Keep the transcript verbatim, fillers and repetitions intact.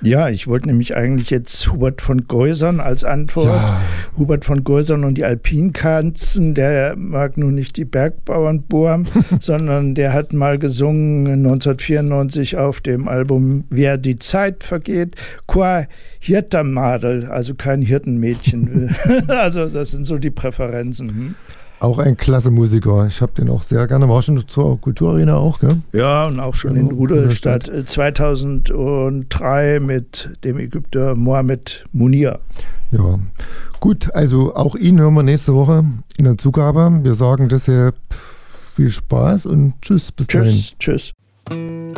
Ja, ich wollte nämlich eigentlich jetzt Hubert von Geusern als Antwort. Ja. Hubert von Geusern und die Alpinkatzen, der mag nun nicht die Bergbauernburm, sondern der hat mal gesungen neunzehnhundertvierundneunzig auf dem Album Wer die Zeit vergeht, Qua Hirtermadel, also kein Hirtenmädchen. Also das sind so die Präferenzen. Hm? Auch ein klasse Musiker. Ich habe den auch sehr gerne. War schon zur Kulturarena auch, gell? Ja, und auch schon ja, in Rudolstadt zweitausenddrei mit dem Ägypter Mohamed Munir. Ja, gut. Also auch ihn hören wir nächste Woche in der Zugabe. Wir sagen deshalb viel Spaß und tschüss. Bis tschüss, dahin. Tschüss.